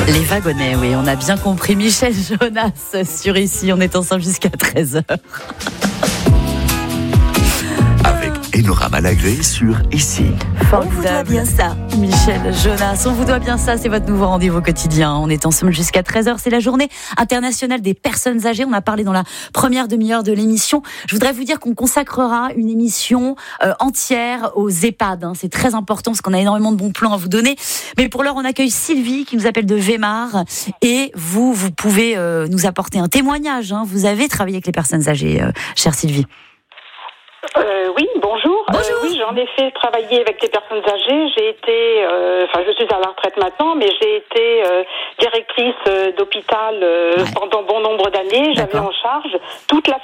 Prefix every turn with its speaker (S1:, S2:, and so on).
S1: Les wagonnets, oui, on a bien compris. Michel Jonas sur Ici, on est ensemble jusqu'à 13h.
S2: Avec Enora Malagré sur Ici.
S1: On vous doit bien ça, Michel Jonas. On vous doit bien ça, c'est votre nouveau rendez-vous quotidien. On est ensemble jusqu'à 13h. C'est la journée internationale des personnes âgées. On a parlé dans la première demi-heure de l'émission. Je voudrais vous dire qu'on consacrera une émission entière aux EHPAD. C'est très important parce qu'on a énormément de bons plans à vous donner. Mais pour l'heure, on accueille Sylvie qui nous appelle de Weimar. Et vous pouvez nous apporter un témoignage. Vous avez travaillé avec les personnes âgées, chère Sylvie.
S3: Oui, bonjour.
S1: Bonjour.
S3: Oui, j'en ai fait travailler avec les personnes âgées. J'ai été, je suis à la retraite maintenant, mais j'ai été directrice d'hôpital pendant bon nombre d'années. J'avais
S1: D'accord.
S3: en charge toute la